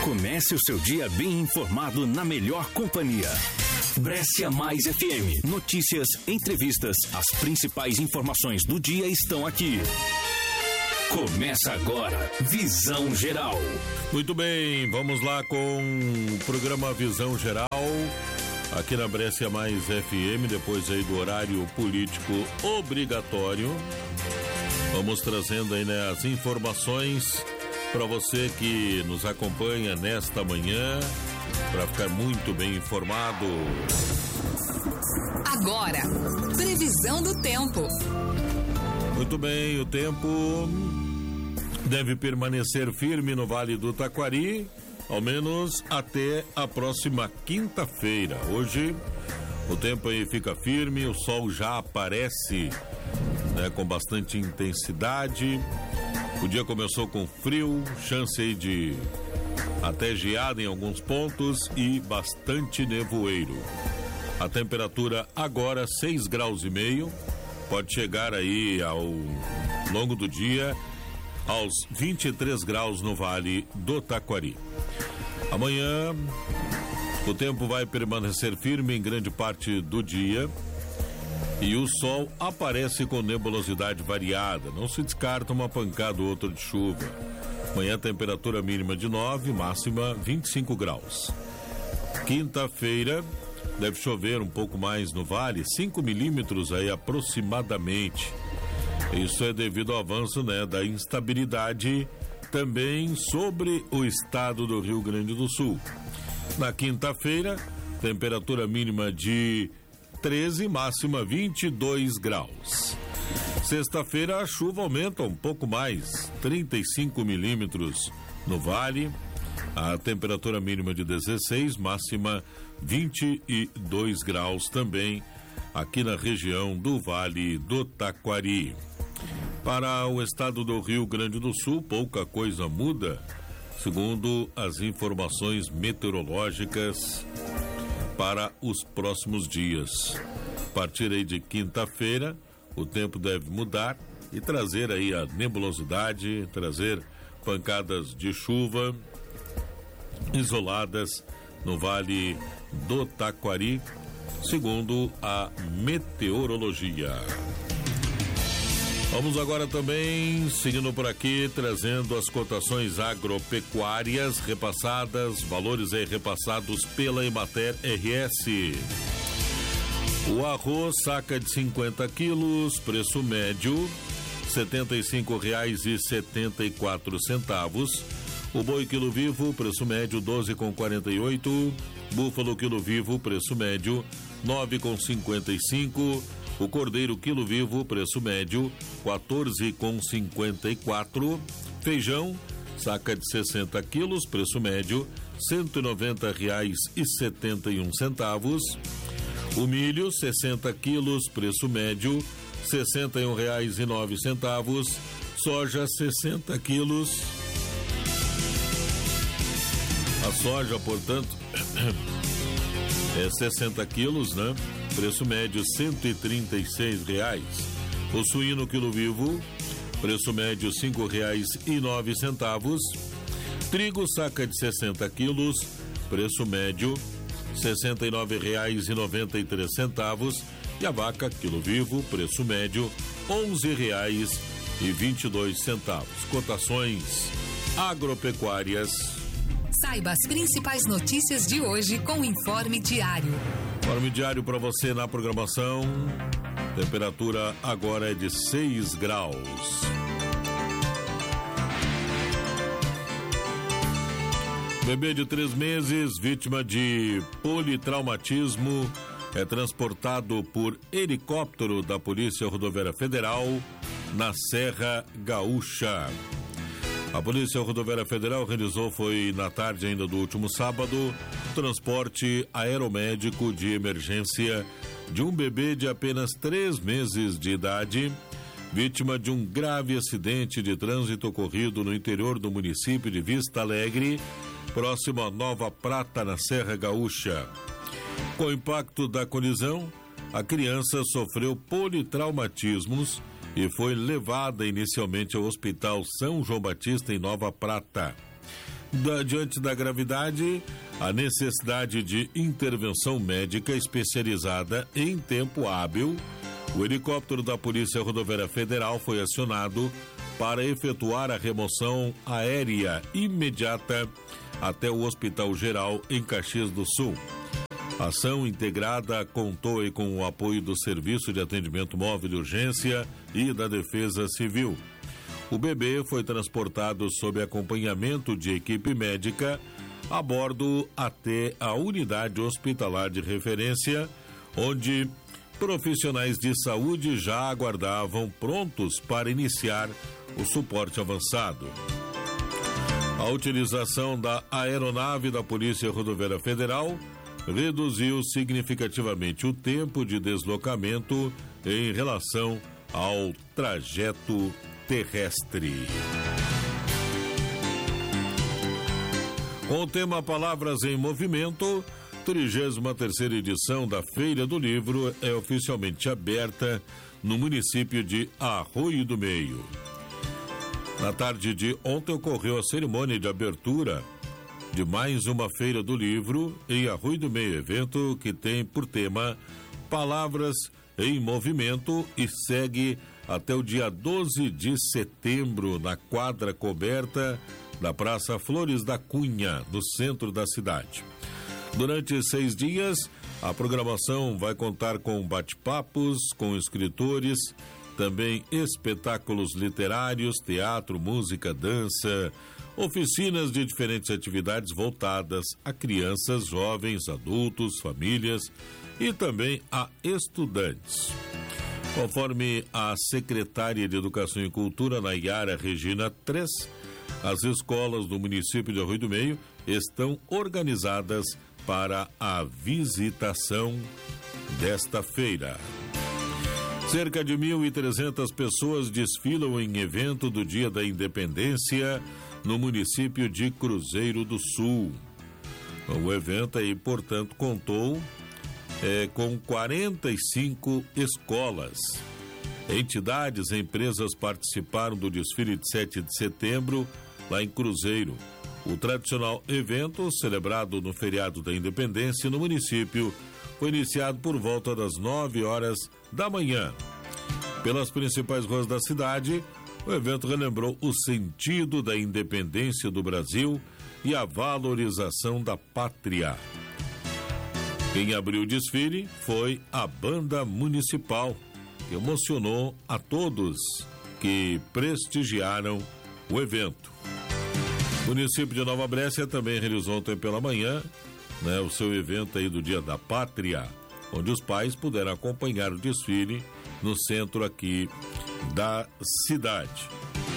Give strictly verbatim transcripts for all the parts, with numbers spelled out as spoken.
Comece o seu dia bem informado na melhor companhia. Brescia Mais F M. Notícias, entrevistas, as principais informações do dia estão aqui. Começa agora, Visão Geral. Muito bem, vamos lá com o programa Visão Geral, aqui na Brescia Mais F M, depois aí do horário político obrigatório. Vamos trazendo aí, né, as informações para você que nos acompanha nesta manhã, para ficar muito bem informado. Agora, previsão do tempo. Muito bem, o tempo deve permanecer firme no Vale do Taquari, ao menos até a próxima quinta-feira. Hoje o tempo aí fica firme, o sol já aparece, né, com bastante intensidade. O dia começou com frio, chance aí de até geada em alguns pontos e bastante nevoeiro. A temperatura agora seis graus e meio, pode chegar aí ao longo do dia aos vinte e três graus no Vale do Taquari. Amanhã o tempo vai permanecer firme em grande parte do dia e o sol aparece com nebulosidade variada. Não se descarta uma pancada ou outra de chuva. Amanhã temperatura mínima de nove, máxima vinte e cinco graus. Quinta-feira deve chover um pouco mais no vale, cinco milímetros aí aproximadamente. Isso é devido ao avanço, né, da instabilidade também sobre o estado do Rio Grande do Sul. Na quinta-feira, temperatura mínima de treze, máxima vinte e dois graus. Sexta-feira a chuva aumenta um pouco mais, trinta e cinco milímetros no vale. A temperatura mínima de dezesseis, máxima vinte e dois graus também aqui na região do Vale do Taquari. Para o estado do Rio Grande do Sul, pouca coisa muda, segundo as informações meteorológicas para os próximos dias. A partir aí de quinta-feira, o tempo deve mudar e trazer aí a nebulosidade, trazer pancadas de chuva isoladas no Vale do Taquari, segundo a meteorologia. Vamos agora também, seguindo por aqui, trazendo as cotações agropecuárias repassadas, valores aí repassados pela Emater R S. O arroz, saca de cinquenta quilos, preço médio, setenta e cinco reais e setenta e quatro centavos. O boi quilo vivo, preço médio doze com quarenta e oito. Búfalo quilo vivo, preço médio nove com cinquenta e cinco. O cordeiro quilo vivo, preço médio quatorze com cinquenta e quatro. Feijão, saca de sessenta quilos, preço médio cento e noventa reais e setenta e um centavos. O milho, sessenta quilos, preço médio sessenta e um reais e nove centavos. Soja, sessenta quilos. A soja, portanto, é sessenta quilos, né? Preço médio cento e trinta e seis reais. O suíno quilo vivo, preço médio cinco reais e nove centavos. Trigo, saca de sessenta quilos, preço médio sessenta e nove reais e noventa e três centavos. E a vaca quilo vivo, preço médio onze reais e vinte e dois centavos. Cotações agropecuárias. Saiba as principais notícias de hoje com o Informe Diário. Informe Diário para você na programação. Temperatura agora é de seis graus. Bebê de três meses, vítima de politraumatismo, é transportado por helicóptero da Polícia Rodoviária Federal na Serra Gaúcha. A Polícia Rodoviária Federal realizou, foi na tarde ainda do último sábado, transporte aeromédico de emergência de um bebê de apenas três meses de idade, vítima de um grave acidente de trânsito ocorrido no interior do município de Vista Alegre, próximo a Nova Prata, na Serra Gaúcha. Com o impacto da colisão, a criança sofreu politraumatismos e foi levada inicialmente ao Hospital São João Batista, em Nova Prata. Da, diante da gravidade, a necessidade de intervenção médica especializada em tempo hábil, o helicóptero da Polícia Rodoviária Federal foi acionado para efetuar a remoção aérea imediata até o Hospital Geral em Caxias do Sul. A ação integrada contou aí com o apoio do Serviço de Atendimento Móvel de Urgência e da Defesa Civil. O bebê foi transportado sob acompanhamento de equipe médica a bordo até a unidade hospitalar de referência, onde profissionais de saúde já aguardavam prontos para iniciar o suporte avançado. A utilização da aeronave da Polícia Rodoviária Federal reduziu significativamente o tempo de deslocamento em relação ao trajeto terrestre. Com o tema Palavras em Movimento, trigésima terceira edição da Feira do Livro é oficialmente aberta no município de Arroio do Meio. Na tarde de ontem ocorreu a cerimônia de abertura de mais uma Feira do Livro em Arroio do Meio, evento que tem por tema Palavras em Movimento e segue até o dia doze de setembro na quadra coberta da Praça Flores da Cunha, no centro da cidade. Durante seis dias, a programação vai contar com bate-papos com escritores, também espetáculos literários, teatro, música, dança, oficinas de diferentes atividades voltadas a crianças, jovens, adultos, famílias e também a estudantes. Conforme a secretária de Educação e Cultura, Nayara Regina Tres, as escolas do município de Arroio do Meio estão organizadas para a visitação desta feira. Cerca de mil e trezentas pessoas desfilam em evento do Dia da Independência no município de Cruzeiro do Sul. O evento aí, portanto, contou é, com quarenta e cinco escolas. Entidades e empresas participaram do desfile de sete de setembro lá em Cruzeiro. O tradicional evento, celebrado no feriado da Independência no município, foi iniciado por volta das nove horas da manhã. Pelas principais ruas da cidade, o evento relembrou o sentido da independência do Brasil e a valorização da pátria. Quem abriu o desfile foi a Banda Municipal, que emocionou a todos que prestigiaram o evento. O município de Nova Brécia também realizou ontem pela manhã, né, o seu evento aí do Dia da Pátria, onde os pais puderam acompanhar o desfile no centro aqui da cidade.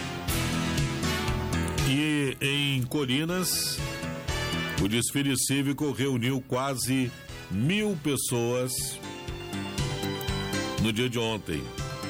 E em Colinas, o desfile cívico reuniu quase mil pessoas no dia de ontem.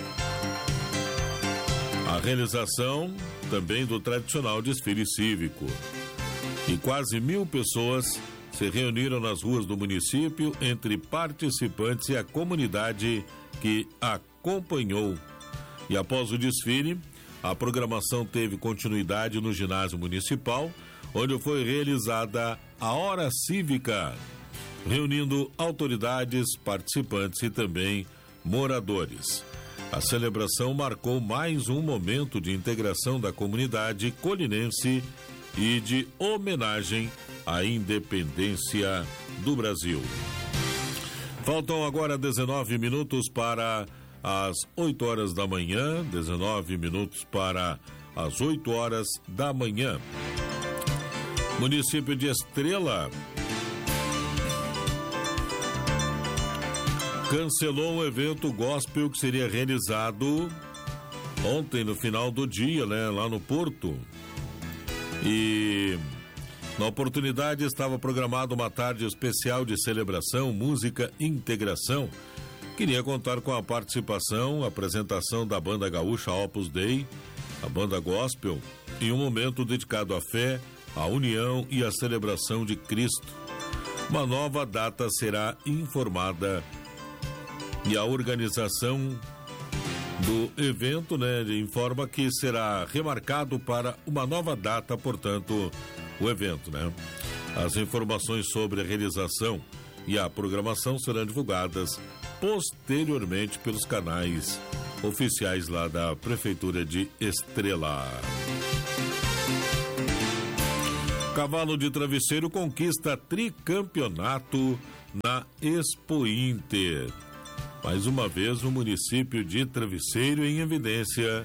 A realização também do tradicional desfile cívico. E quase mil pessoas se reuniram nas ruas do município, entre participantes e a comunidade que acompanhou. E após o desfile, a programação teve continuidade no ginásio municipal, onde foi realizada a hora cívica, reunindo autoridades, participantes e também moradores. A celebração marcou mais um momento de integração da comunidade colinense e de homenagem à independência do Brasil. Faltam agora dezenove minutos para as oito horas da manhã, dezenove minutos para as oito horas da manhã. Município de Estrela cancelou um evento gospel que seria realizado ontem no final do dia, né, lá no Porto. E na oportunidade estava programada uma tarde especial de celebração, música e integração. Queria contar com a participação, a apresentação da banda gaúcha Opus Dei, a banda gospel, em um momento dedicado à fé, à união e à celebração de Cristo. Uma nova data será informada e a organização do evento, né, informa que será remarcado para uma nova data, portanto, o evento, né? As informações sobre a realização e a programação serão divulgadas posteriormente pelos canais oficiais lá da Prefeitura de Estrela. Cavalo de Travesseiro conquista tricampeonato na Expo Inter. Mais uma vez, o município de Travesseiro em evidência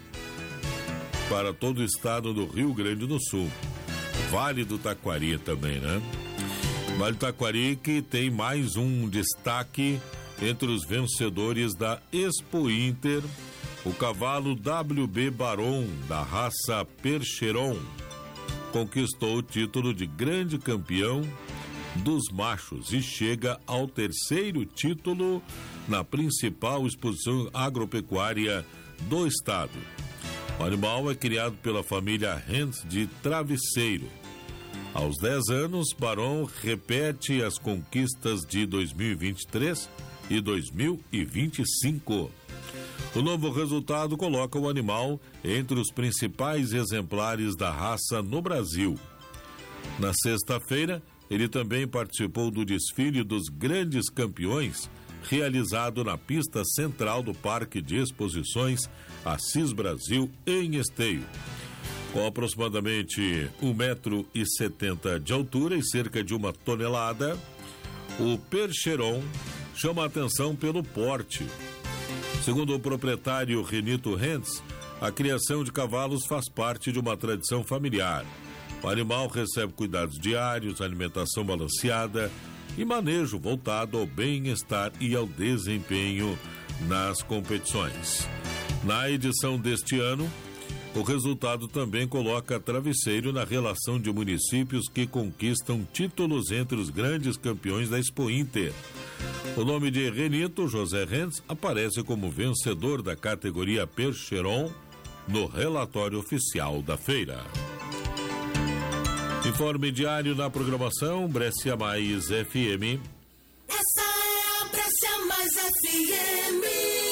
para todo o estado do Rio Grande do Sul. Vale do Taquari também, né? Vale do Taquari que tem mais um destaque entre os vencedores da Expo Inter. O cavalo W B Baron, da raça Percheron, conquistou o título de grande campeão dos machos e chega ao terceiro título na principal exposição agropecuária do estado. O animal é criado pela família Hens de Travesseiro. Aos dez anos, Baron repete as conquistas de dois mil e vinte e três e dois mil e vinte e cinco. O novo resultado coloca o animal entre os principais exemplares da raça no Brasil. Na sexta-feira, ele também participou do desfile dos grandes campeões, realizado na pista central do Parque de Exposições Assis Brasil, em Esteio. Com aproximadamente um metro e setenta de altura e cerca de uma tonelada, o Percheron chama a atenção pelo porte. Segundo o proprietário Renito Hentz, a criação de cavalos faz parte de uma tradição familiar. O animal recebe cuidados diários, alimentação balanceada e manejo voltado ao bem-estar e ao desempenho nas competições. Na edição deste ano, o resultado também coloca Travesseiro na relação de municípios que conquistam títulos entre os grandes campeões da Expo Inter. O nome de Renito José Renz aparece como vencedor da categoria Percheron no relatório oficial da feira. Informe diário na programação Brescia Mais F M. Essa é a Brescia Mais F M.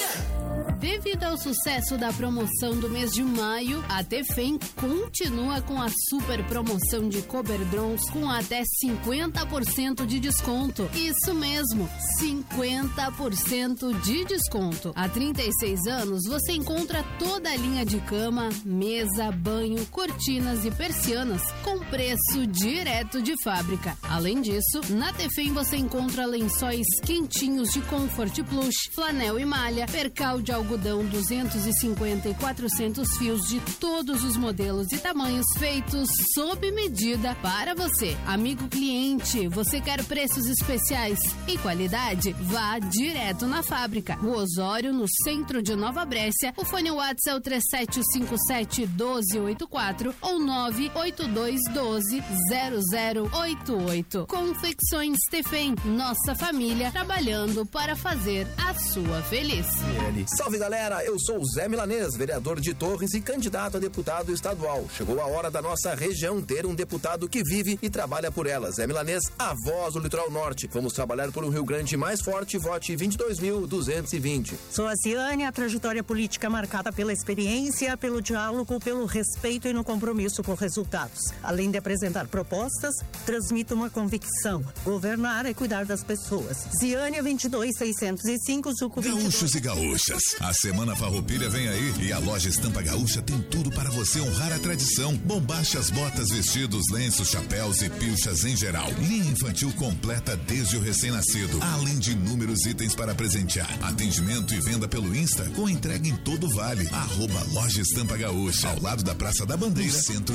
Devido ao sucesso da promoção do mês de maio, a Tefem continua com a super promoção de Coberdrons com até cinquenta por cento de desconto. Isso mesmo, cinquenta por cento de desconto. Há trinta e seis anos você encontra toda a linha de cama, mesa, banho, cortinas e persianas com preço direto de fábrica. Além disso, na Tefem você encontra lençóis quentinhos de Comfort Plus, flanel e malha, percal de algodão duzentos e cinquenta e quatrocentos fios de todos os modelos e tamanhos feitos sob medida para você. Amigo cliente, você quer preços especiais e qualidade? Vá direto na fábrica. O Osório, no centro de Nova Brécia. O fone WhatsApp é o três sete cinco sete um dois oito quatro ou nove oito dois um dois zero zero oito oito. Confecções Tefem, nossa família trabalhando para fazer a sua feliz. Salve galera, eu sou o Zé Milanês, vereador de Torres e candidato a deputado estadual. Chegou a hora da nossa região ter um deputado que vive e trabalha por ela. Zé Milanês, a voz do Litoral Norte. Vamos trabalhar por um Rio Grande mais forte. Vote vinte e dois mil duzentos e vinte. Sou a Ciane, a trajetória política marcada pela experiência, pelo diálogo, pelo respeito e no compromisso com resultados. Além de apresentar propostas, transmito uma convicção: governar é cuidar das pessoas. Ciane vinte e dois seiscentos e cinco, Zuco vinte e dois. Gaúchos e gaúchas, a Semana Farroupilha vem aí e a loja Estampa Gaúcha tem tudo para você honrar a tradição. Bombachas, botas, vestidos, lenços, chapéus e pilchas em geral. Linha infantil completa desde o recém-nascido, além de inúmeros itens para presentear. Atendimento e venda pelo Insta com entrega em todo o Vale. Arroba Loja Estampa Gaúcha, ao lado da Praça da Bandeira, centro